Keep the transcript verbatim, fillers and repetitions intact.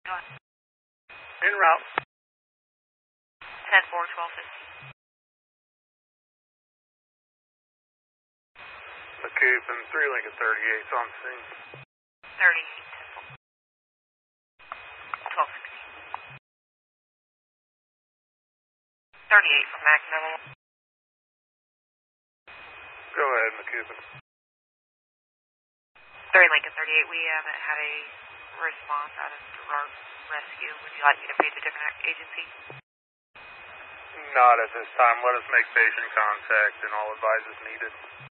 Go ahead. En route. ten four, twelve fifty. McCubbin, three Lincoln thirty-eight on scene. thirty-eight, twelve sixty. thirty-eight from Mac Miller. Go ahead, McCubbin. three Lincoln thirty-eight, we haven't had a response out of Gerard Rescue. Would you like me to pay to a different agency? Not at this time. Let us make patient contact and all advice is needed.